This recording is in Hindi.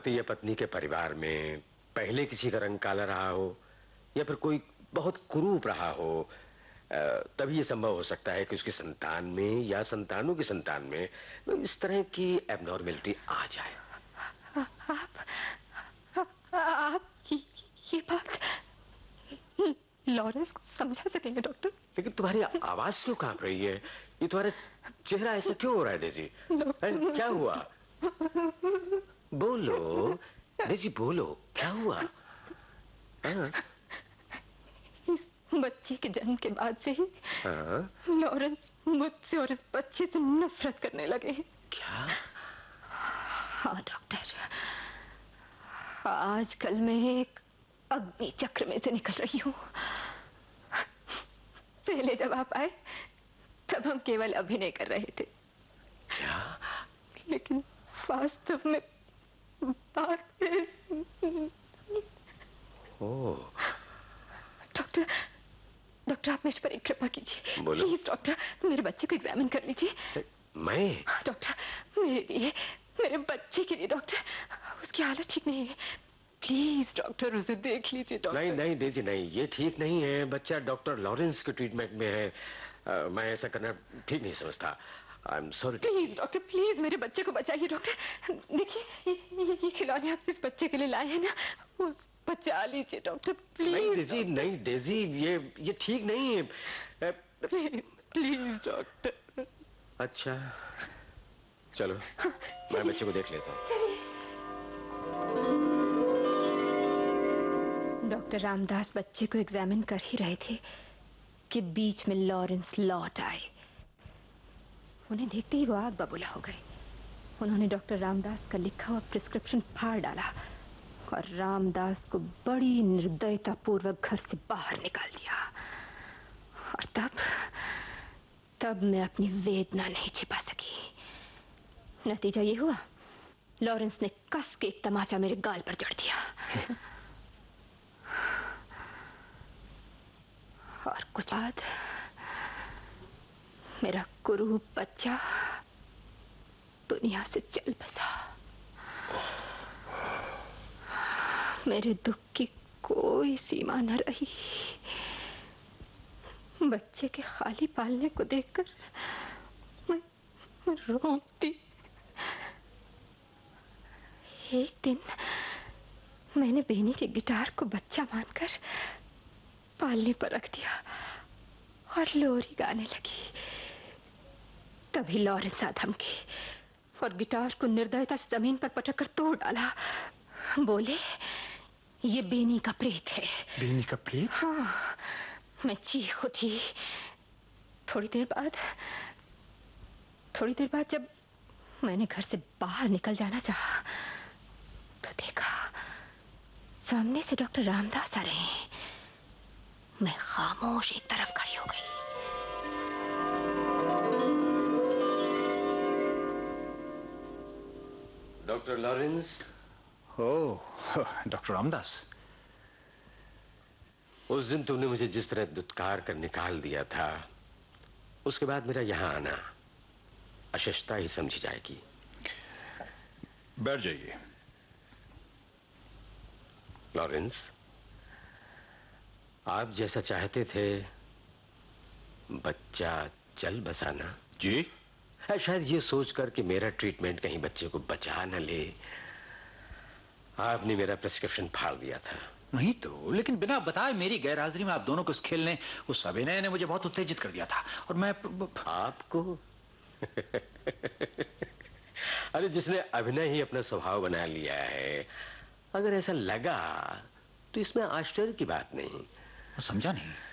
पति या पत्नी के परिवार में पहले किसी का रंग काला रहा हो या फिर कोई बहुत कुरूप रहा हो, तभी यह संभव हो सकता है कि उसकी संतान में या संतानों की संतान में इस तरह की एबनॉर्मेलिटी आ जाए। आप ये बात लॉरेंस को समझा सकेंगे डॉक्टर? लेकिन तुम्हारी आवाज क्यों कांप रही है? ये तुम्हारा चेहरा ऐसा क्यों हो रहा है डेजी? क्या हुआ? बोलो डेजी, बोलो, क्या हुआ? इस बच्चे के जन्म के बाद से ही लॉरेंस मुझसे और इस बच्चे से नफरत करने लगे। क्या? हाँ डॉक्टर, आजकल मैं एक अग्नि चक्र में से निकल रही हूँ। पहले जब आप आए तब हम केवल अभिनय कर रहे थे। क्या? लेकिन वास्तव में बात डॉक्टर, डॉक्टर आप मुझ पर एक कृपा कीजिए। प्लीज डॉक्टर, मेरे बच्चे को एग्जामिन कर लीजिए। मैं? डॉक्टर मेरे लिए, मेरे बच्चे के लिए डॉक्टर, उसकी हालत ठीक नहीं है। प्लीज डॉक्टर उसे देख लीजिए डॉक्टर। नहीं नहीं डेजी नहीं, ये ठीक नहीं है। बच्चा डॉक्टर लॉरेंस के ट्रीटमेंट में है। मैं ऐसा करना ठीक नहीं समझता। I am sorry. Please doctor, please मेरे बच्चे को बचाइए डॉक्टर। देखिए ये खिलौने आप इस बच्चे के लिए लाए हैं ना, उस बचा लीजिए डॉक्टर प्लीज। नहीं डेजी, नहीं डेजी, ये ठीक नहीं है। Please doctor. अच्छा चलो, मैं बच्चे को देख लेता हूँ। डॉक्टर रामदास बच्चे को एग्जामिन कर ही रहे थे कि बीच में लॉरेंस लौट आए। उन्हें देखते ही वो आग बबूला हो गए। उन्होंने डॉक्टर रामदास का लिखा हुआ प्रिस्क्रिप्शन फाड़ डाला और रामदास को बड़ी निर्दयता पूर्वक घर से बाहर निकाल दिया। और तब मैं अपनी वेदना नहीं छिपा सकी। नतीजा ये हुआ, लॉरेंस ने कस के एक तमाचा मेरे गाल पर जड़ दिया। और कुछ बाद मेरा कुरूप बच्चा दुनिया से चल बसा। मेरे दुख की कोई सीमा न रही। बच्चे के खाली पालने को देखकर मैं रोती। एक दिन मैंने बेनी के गिटार को बच्चा मानकर पालने पर रख दिया और लोरी गाने लगी। तभी लॉरेंस आ धमकी और गिटार को निर्दयता से जमीन पर पटक कर तोड़ डाला। बोले ये बेनी का प्रेत है। बेनी का प्रेत? हाँ। मैं चीख उठी। थोड़ी देर बाद जब मैंने घर से बाहर निकल जाना चाहा तो देखा सामने से डॉक्टर रामदास आ रहे हैं। मैं खामोश एक तरफ खड़ी हो गई। Doctor Lawrence. ओह डॉक्टर रामदास। उस दिन तुमने मुझे जिस तरह दुत्कार कर निकाल दिया था, उसके बाद मेरा यहां आना अशिष्टता ही समझी जाएगी। बैठ जाइए। लॉरेंस, आप जैसा चाहते थे बच्चा चल बसाना जी, शायद ये सोचकर कि मेरा ट्रीटमेंट कहीं बच्चे को बचा न ले, आपने मेरा प्रिस्क्रिप्शन फाड़ दिया था। नहीं तो, लेकिन बिना बताए मेरी गैरहाजिरी में आप दोनों को इस खेल ने, उस अभिनय ने मुझे बहुत उत्तेजित कर दिया था और मैं आपको अरे जिसने अभिनय ही अपना स्वभाव बना लिया है, अगर ऐसा लगा तो इसमें आश्चर्य की बात नहीं। समझा नहीं।